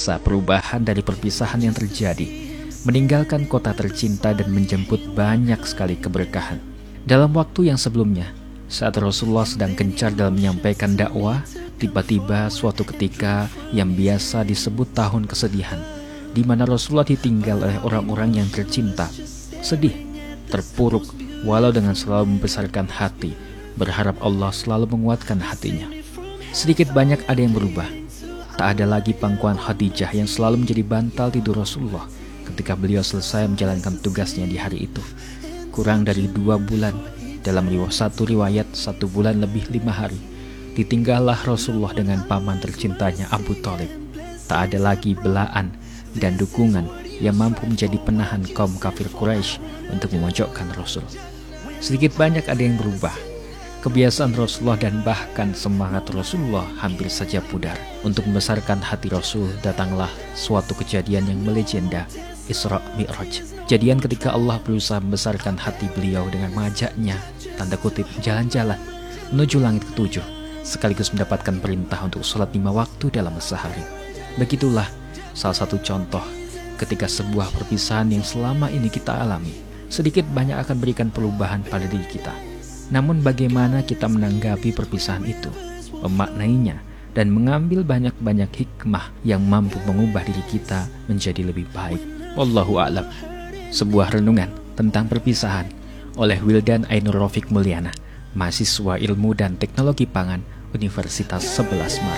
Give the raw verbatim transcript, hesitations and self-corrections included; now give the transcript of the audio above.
masa perubahan dari perpisahan yang terjadi, meninggalkan kota tercinta dan menjemput banyak sekali keberkahan. Dalam waktu yang sebelumnya, saat Rasulullah sedang gencar dalam menyampaikan dakwah, tiba-tiba suatu ketika yang biasa disebut tahun kesedihan, di mana Rasulullah ditinggal oleh orang-orang yang tercinta, sedih, terpuruk, walau dengan selalu membesarkan hati, berharap Allah selalu menguatkan hatinya. Sedikit banyak ada yang berubah. Tak ada lagi pangkuan Khadijah yang selalu menjadi bantal tidur Rasulullah ketika beliau selesai menjalankan tugasnya di hari itu. Kurang dari dua bulan, dalam riwayat satu riwayat satu bulan lebih lima hari, ditinggallah Rasulullah dengan paman tercintanya Abu Thalib. Tak ada lagi belaan dan dukungan yang mampu menjadi penahan kaum kafir Quraisy untuk memojokkan Rasul. Sedikit banyak ada yang berubah. Kebiasaan Rasulullah dan bahkan semangat Rasulullah hampir saja pudar. Untuk membesarkan hati Rasul, datanglah suatu kejadian yang melegenda, Isra Mi'raj. Kejadian ketika Allah berusaha membesarkan hati beliau dengan mengajaknya, tanda kutip, jalan-jalan menuju langit ketujuh, sekaligus mendapatkan perintah untuk sholat lima waktu dalam sehari. Begitulah salah satu contoh ketika sebuah perpisahan yang selama ini kita alami, sedikit banyak akan berikan perubahan pada diri kita. Namun bagaimana kita menanggapi perpisahan itu, memaknainya, dan mengambil banyak-banyak hikmah yang mampu mengubah diri kita menjadi lebih baik. Wallahu a'lam. Sebuah renungan tentang perpisahan oleh Wildan Ainur Rafiq Mulyana, mahasiswa Ilmu dan Teknologi Pangan Universitas sebelas Maret.